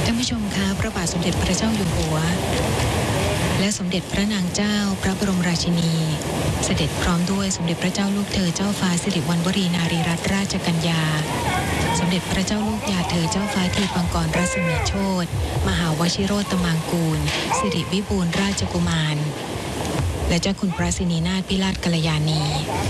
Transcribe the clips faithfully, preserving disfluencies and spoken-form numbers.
ท่านผู้ชมคะพระบาทสมเด็จพระเจ้าอยู่หัวและสมเด็จพระนางเจ้าพระบรมราชินีเสด็จพร้อมด้วยสมเด็จพระเจ้าลูกเธอเจ้าฟ้าสิริวัณวรีนารีรัตนราชกัญญาสมเด็จพระเจ้าลูกยาเธอเจ้าฟ้าทีปังกรรัศมีโชติมหาวชิโรตมังกูลสิริวิบูลย์ราชกุมารและเจ้าคุณพระสินีนาถพิราชกัลยาณี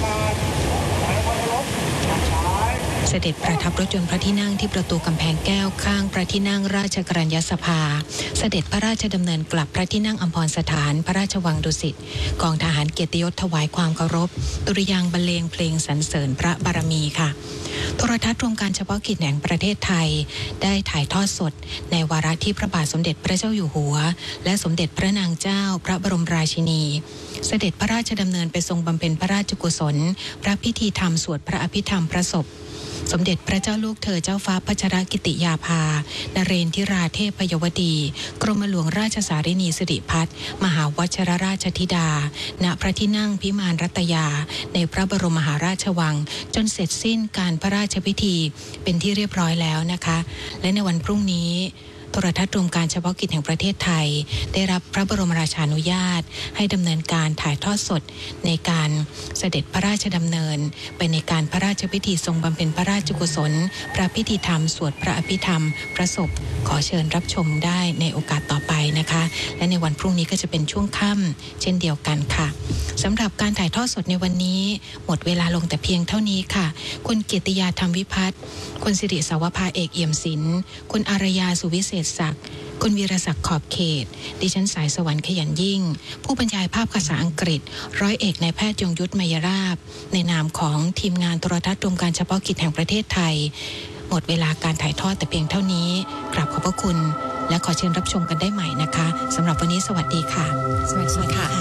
เสด็จประทับรถยนต์พระที่นั่งที่ประตูกำแพงแก้วข้างพระที่นั่งราชกรัญญสภาเสด็จพระราชดำเนินกลับพระที่นั่งอัมพรสถานพระราชวังดุสิตกองทหารเกียรติยศถวายความเคารพดุริยางค์บรรเลงเพลงสรรเสริญพระบารมีค่ะโทรทัศน์รวมการเฉพาะกิจแห่งประเทศไทยได้ถ่ายทอดสดในวาระที่พระบาทสมเด็จพระเจ้าอยู่หัวและสมเด็จพระนางเจ้าพระบรมราชินีเสด็จพระราชดำเนินไปทรงบำเพ็ญพระราชกุศลพระพิธีธรรมสวดพระอภิธรรมพระศพสมเด็จพระเจ้าลูกเธอเจ้าฟ้าพัชรกิติยาภานเรนทิราเทพยวดีกรมหลวงราชสารินีสิริพัฒน์มหาวชิรราชธิดาณพระที่นั่งพิมานรัตยาในพระบรมมหาราชวังจนเสร็จสิ้นการพระราชพิธีเป็นที่เรียบร้อยแล้วนะคะและในวันพรุ่งนี้โทรทัศน์รวมการเฉพาะกิจแห่งประเทศไทยได้รับพระบรมราชานุญาตให้ดำเนินการถ่ายทอดสดในการเสด็จพระราชดำเนินไปในการพระราชพิธีทรงบำเพ็ญพระราชกุศลพระพิธีธรรมสวดพระอภิธรรมพระศพขอเชิญรับชมได้ในโอกาสต่อไปนะคะและในวันพรุ่งนี้ก็จะเป็นช่วงค่ำเช่นเดียวกันค่ะสำหรับการถ่ายทอดสดในวันนี้หมดเวลาลงแต่เพียงเท่านี้ค่ะคุณเกียรติยาธรรมวิพัฒน์คุณสิริสาวภาเอกเอี่ยมศิลป์คุณอารยาสุวิเศษศักดิ์คุณวีรศักดิ์ขอบเขตดิฉันสายสวรรค์ขยันยิ่งผู้บรรยายภาพภาษาอังกฤษร้อยเอกนายแพทย์ยงยุทธไมยราบในนามของทีมงานโทรทัศน์รวมการเฉพาะกิจแห่งประเทศไทยหมดเวลาการถ่ายทอดแต่เพียงเท่านี้กราบขอบพระคุณและขอเชิญรับชมกันได้ใหม่นะคะสำหรับวันนี้สวัสดีค่ะสวัสดีค่ะ